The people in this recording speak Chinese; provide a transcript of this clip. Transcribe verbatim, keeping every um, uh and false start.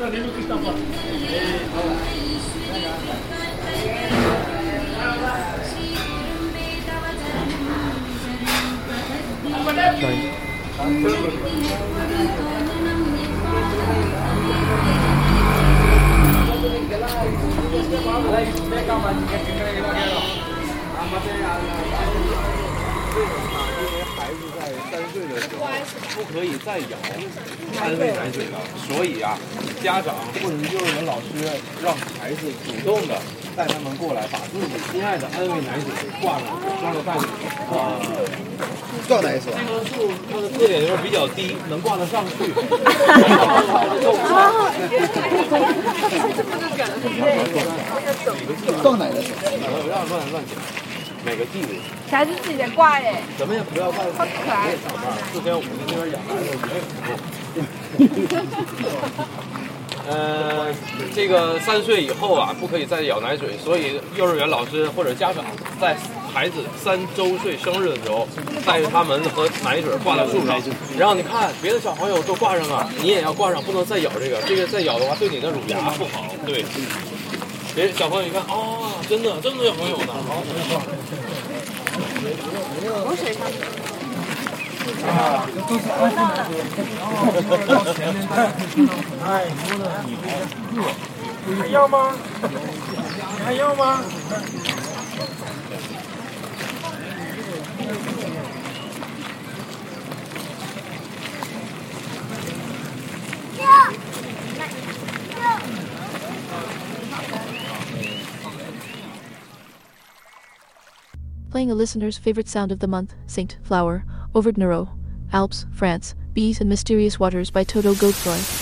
孩子在三岁的时候不可以再咬安慰奶嘴了，所以啊，家长或者是幼儿园老师让孩子主动的带他们过来，把自己心爱的安慰奶嘴挂上，装到袋子里。啊， 撞奶嘴。 这棵树它的特点就是比较低，能挂得上去。 撞奶的时候， 不要乱乱讲。每个季度才是自己的挂耶， 什么也不要干， 好可爱。 四天五天那边养孩子也很多。呃，这个三岁以后啊，不可以再咬奶嘴，所以幼儿园老师或者家长在孩子三周岁生日的时候，带着他们和奶嘴挂在树上，然后你看别的小朋友都挂上啊，你也要挂上，不能再咬这个，这个再咬的话对你的乳牙不好。对，别小朋友一看，哦，真的这么多小朋友呢，好， 我水上面。 啊，都是安抚奶嘴。哦，到前面大家可以看到太多的礼盒，还要吗？你还要吗？ Playing a listener's favorite sound of the month, Saint Flower, Auvergne, Alps, France, Bees and Mysterious Waters by Toto Godefroy.